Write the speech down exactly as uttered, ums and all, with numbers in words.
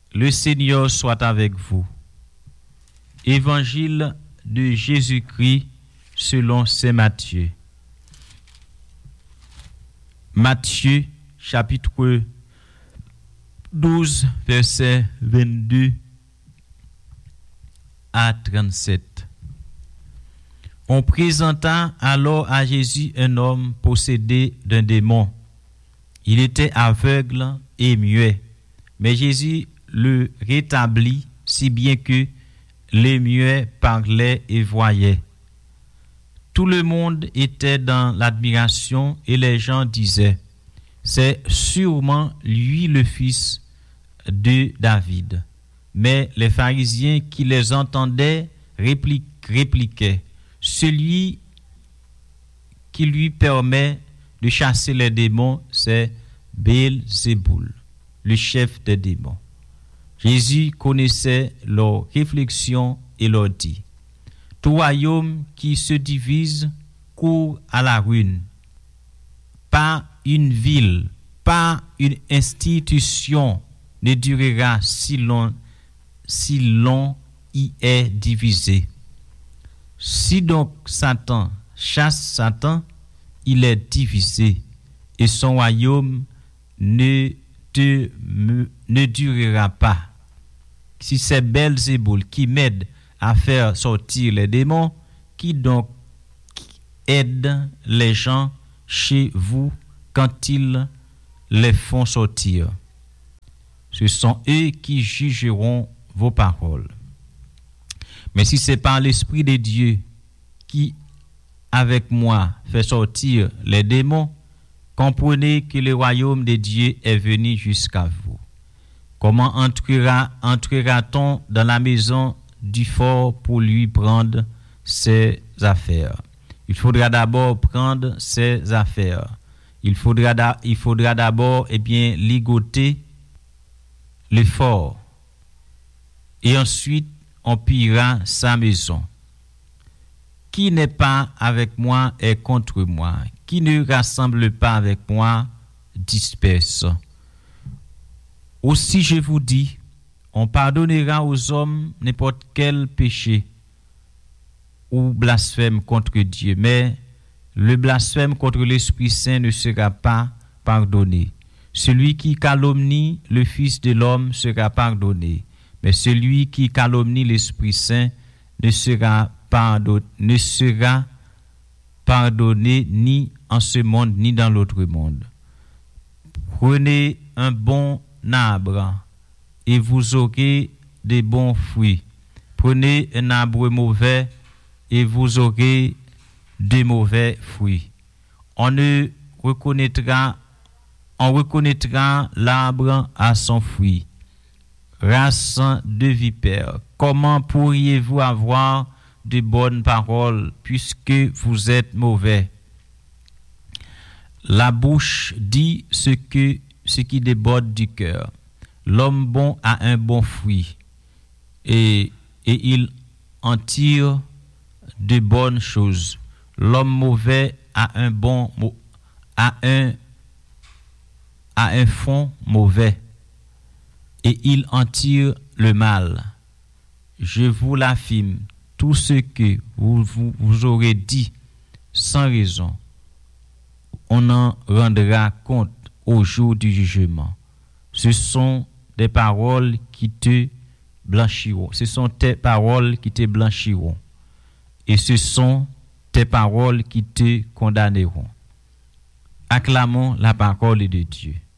Le Seigneur soit avec vous. Évangile de Jésus-Christ selon saint Matthieu. Matthieu chapitre douze versets vingt-deux à trente-sept. On présenta alors à Jésus un homme possédé d'un démon. Il était aveugle et muet, mais Jésus le rétablit si bien que les muets parlaient et voyaient. Tout le monde était dans l'admiration et les gens disaient: c'est sûrement lui le fils de David. Mais les pharisiens qui les entendaient répliqu- répliquaient: celui qui lui permet de chasser les démons, c'est Béelzéboul, le chef des démons. Jésus connaissait leurs réflexions et leur dit: tout royaume qui se divise court à la ruine. Pas une ville, pas une institution ne durera si long, si long y est divisé. Si donc Satan chasse Satan, il est divisé, et son royaume ne, te, me, ne durera pas. Si c'est Béelzéboul qui m'aide à faire sortir les démons, qui donc aide les gens chez vous quand ils les font sortir? Ce sont eux qui jugeront vos paroles. Mais si c'est par l'Esprit de Dieu qui, avec moi, fait sortir les démons, comprenez que le royaume de Dieu est venu jusqu'à vous. Comment entrera, entrera-t-on dans la maison du fort pour lui prendre ses affaires? Il faudra d'abord prendre ses affaires. Il faudra, da, il faudra d'abord eh bien, ligoter le fort. Et ensuite, on pillera sa maison. Qui n'est pas avec moi est contre moi. Qui ne rassemble pas avec moi disperse. Aussi je vous dis, on pardonnera aux hommes n'importe quel péché ou blasphème contre Dieu, mais le blasphème contre l'Esprit Saint ne sera pas pardonné. Celui qui calomnie le Fils de l'homme sera pardonné, mais celui qui calomnie l'Esprit Saint ne sera pardonné, ne sera pardonné ni en ce monde ni dans l'autre monde. Prenez un bon arbre et vous aurez des bons fruits. Prenez un arbre mauvais et vous aurez de mauvais fruits. On ne reconnaîtra, on reconnaîtra l'arbre à son fruit. Race de vipères, comment pourriez-vous avoir de bonnes paroles puisque vous êtes mauvais? La bouche dit ce que ce qui déborde du cœur. L'homme bon a un bon fruit et, et il en tire de bonnes choses. L'homme mauvais a un bon a un a un fond mauvais et il en tire le mal. Je vous l'affirme, tout ce que vous, vous, vous aurez dit sans raison, on en rendra compte au jour du jugement. Ce sont des paroles qui te blanchiront. Ce sont tes paroles qui te blanchiront. Et ce sont tes paroles qui te condamneront. Acclamons la parole de Dieu.